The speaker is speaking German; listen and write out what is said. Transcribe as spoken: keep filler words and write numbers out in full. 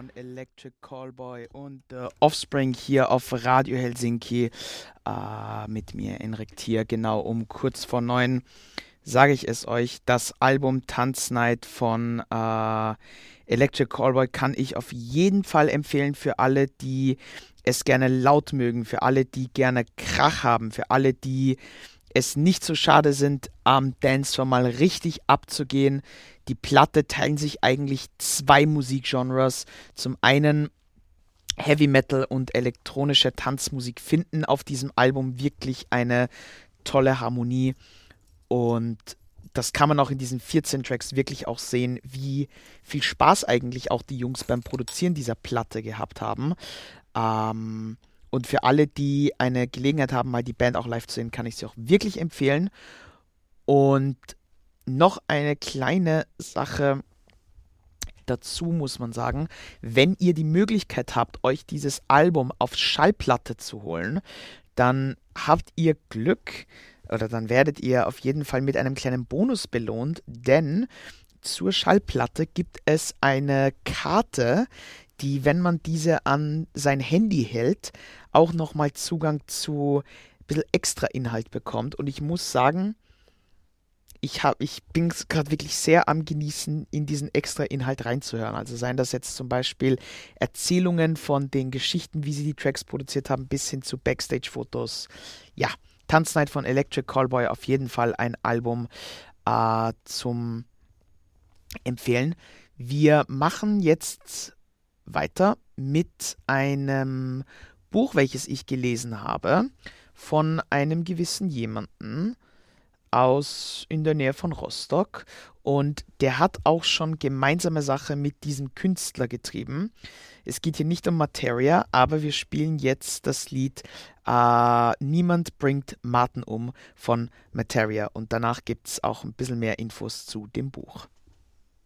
von Electric Callboy und The Offspring hier auf Radio Helsinki. Äh, mit mir, Enrik Thier, genau um kurz vor neun sage ich es euch. Das Album Tanznight von äh, Electric Callboy kann ich auf jeden Fall empfehlen für alle, die es gerne laut mögen, für alle, die gerne Krach haben, für alle, die es nicht so schade sind, am Dancefloor mal richtig abzugehen. Die Platte teilen sich eigentlich zwei Musikgenres. Zum einen Heavy Metal und elektronische Tanzmusik finden auf diesem Album wirklich eine tolle Harmonie. Und das kann man auch in diesen vierzehn Tracks wirklich auch sehen, wie viel Spaß eigentlich auch die Jungs beim Produzieren dieser Platte gehabt haben. Ähm, und für alle, die eine Gelegenheit haben, mal die Band auch live zu sehen, kann ich sie auch wirklich empfehlen. Und noch eine kleine Sache dazu muss man sagen, wenn ihr die Möglichkeit habt, euch dieses Album auf Schallplatte zu holen, dann habt ihr Glück oder dann werdet ihr auf jeden Fall mit einem kleinen Bonus belohnt, denn zur Schallplatte gibt es eine Karte, die, wenn man diese an sein Handy hält, auch nochmal Zugang zu ein bisschen extra Inhalt bekommt. Und ich muss sagen, ich, hab, ich bin gerade wirklich sehr am Genießen, in diesen extra Inhalt reinzuhören. Also seien das jetzt zum Beispiel Erzählungen von den Geschichten, wie sie die Tracks produziert haben, bis hin zu Backstage-Fotos. Ja, Tanznight von Electric Callboy, auf jeden Fall ein Album äh, zum Empfehlen. Wir machen jetzt weiter mit einem Buch, welches ich gelesen habe, von einem gewissen jemanden aus in der Nähe von Rostock, und der hat auch schon gemeinsame Sache mit diesem Künstler getrieben. Es geht hier nicht um Materia, aber wir spielen jetzt das Lied äh, Niemand bringt Martin um von Materia, und danach gibt es auch ein bisschen mehr Infos zu dem Buch.